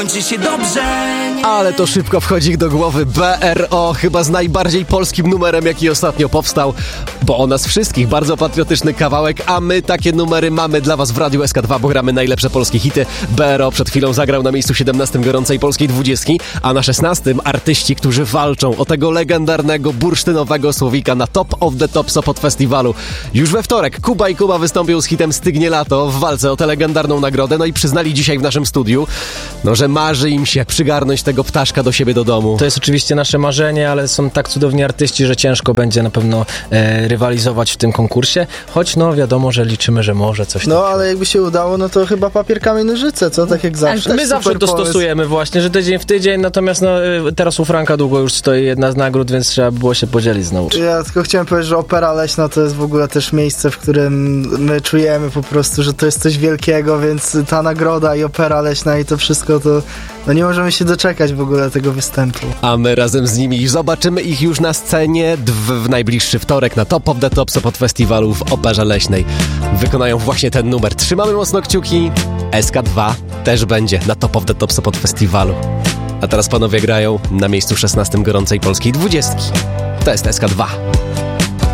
Kończy się dobrze. Ale to szybko wchodzi do głowy BRO, chyba z najbardziej polskim numerem, jaki ostatnio powstał, bo o nas wszystkich, bardzo patriotyczny kawałek, a my takie numery mamy dla was w Radiu SK2, bo gramy najlepsze polskie hity. BRO przed chwilą zagrał na miejscu 17 gorącej polskiej 20, a na 16 artyści, którzy walczą o tego legendarnego bursztynowego słowika na Top of the Top Sopot Festiwalu. Już we wtorek Kuba i Kuba wystąpią z hitem Stygnie lato w walce o tę legendarną nagrodę, no i przyznali dzisiaj w naszym studiu, no że marzy im się przygarnąć tego ptaszka do siebie do domu. To jest oczywiście nasze marzenie, ale są tak cudowni artyści, że ciężko będzie na pewno rywalizować w tym konkursie, choć no wiadomo, że liczymy, że może coś No ale jakby się udało, no to chyba papier, kamień, nożyce, co? Tak jak zawsze. My zawsze to stosujemy właśnie, że tydzień w tydzień, natomiast no teraz u Franka długo już stoi jedna z nagród, więc trzeba było się podzielić znowu. Ja tylko chciałem powiedzieć, że Opera Leśna to jest w ogóle też miejsce, w którym my czujemy po prostu, że to jest coś wielkiego, więc ta nagroda i Opera Leśna i to wszystko, to no nie możemy się doczekać w ogóle tego występu. A my razem z nimi zobaczymy ich już na scenie w najbliższy wtorek na Top of the Top Sopot Festiwalu w Operze Leśnej. Wykonają właśnie ten numer. Trzymamy mocno kciuki. SK2 też będzie na Top of the Top Sopot Festiwalu. A teraz panowie grają na miejscu 16 gorącej polskiej 20. To jest SK2.